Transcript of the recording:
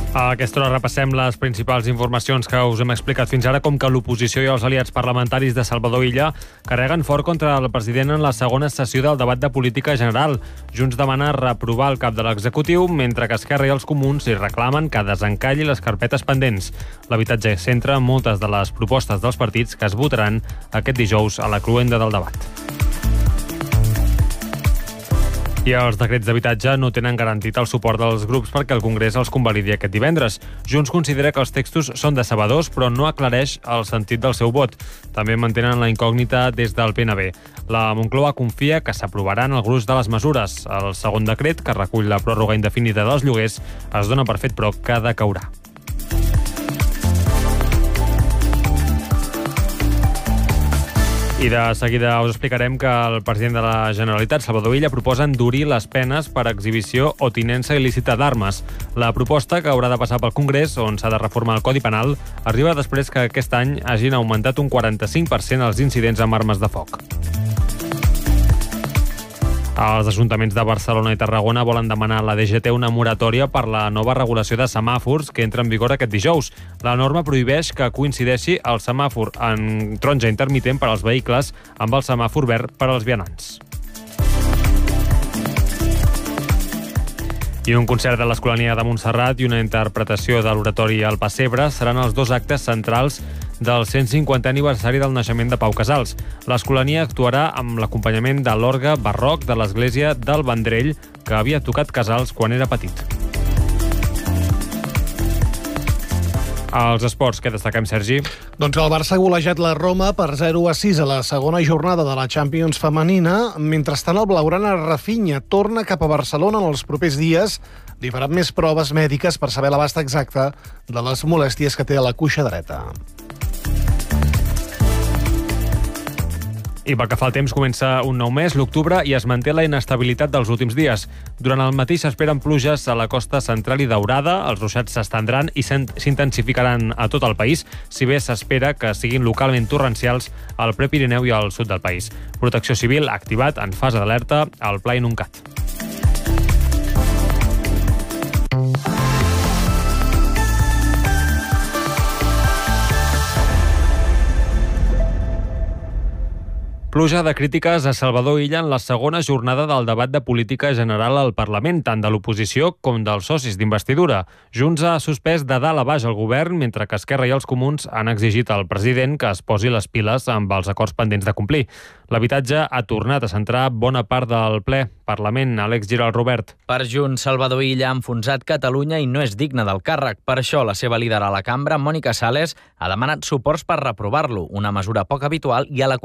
A aquesta hora repassem les principals informacions que us hem explicat fins ara, com que l'oposició i els aliats parlamentaris de Salvador Illa carreguen fort contra el president en la segona sessió del debat de política general. Junts demana reprovar el cap de l'executiu, mentre que Esquerra i els Comuns hi reclamen que desencalli les carpetes pendents. L'habitatge centra moltes de les propostes dels partits que es votaran aquest dijous a la cloenda del debat. I els decrets d'habitatge no tenen garantit el suport dels grups perquè el Congrés els convalidi aquest divendres. Junts considera que els textos són decebedors, però no aclareix el sentit del seu vot. També mantenen la incògnita des del PNB. La Moncloa confia que s'aprovaran el gruix de les mesures. El segon decret, que recull la pròrroga indefinida dels lloguers, es dona per fet, però que decaurà. I de seguida us explicarem que el president de la Generalitat, Salvador Illa, proposa endurir les penes per exhibició o tinença il·lícita d'armes. La proposta, que haurà de passar pel Congrés, on s'ha de reformar el Codi Penal, arriba després que aquest any hagin augmentat un 45% els incidents amb armes de foc. Els ajuntaments de Barcelona i Tarragona volen demanar a la DGT una moratòria per la nova regulació de semàfors que entra en vigor aquest dijous. La norma prohibeix que coincideixi el semàfor en taronja intermitent per als vehicles amb el semàfor verd per als vianants. I un concert de l'Escolania de Montserrat i una interpretació de l'oratori al Pessebre seran els dos actes centrals del 150è aniversari del naixement de Pau Casals. L'Escolania actuarà amb l'acompanyament de l'orgue barroc de l'església del Vendrell, que havia tocat Casals quan era petit. Els esports, què destaquem, Sergi? Doncs el Barça ha golejat la Roma per 0-6 a la segona jornada de la Champions femenina. Mentrestant, el blaugrana Rafinha torna cap a Barcelona en els propers dies. Li faran més proves mèdiques per saber l'abast exacte de les molèsties que té a la cuixa dreta. I pel que fa al temps, comença un nou mes, l'octubre, i es manté la inestabilitat dels últims dies. Durant el matí s'esperen pluges a la costa central i daurada, els ruixats s'estendran i s'intensificaran a tot el país, si bé s'espera que siguin localment torrencials al Prepirineu i al sud del país. Protecció Civil ha activat en fase d'alerta el Pla Inuncat. Pluja de crítiques a Salvador Illa en la segona jornada del debat de política general al Parlament, tant de l'oposició com dels socis d'investidura. Junts ha suspès de dalt a baix el govern, mentre que Esquerra i els Comuns han exigit al president que es posi les piles amb els acords pendents de complir. L'habitatge ha tornat a centrar bona part del ple. Parlament, Àlex Giral Robert. Per Junts, Salvador Illa ha enfonsat Catalunya i no és digne del càrrec. Per això, la seva líder a la cambra, Mònica Sales, ha demanat suports per reprovar-lo, una mesura poc habitual i a la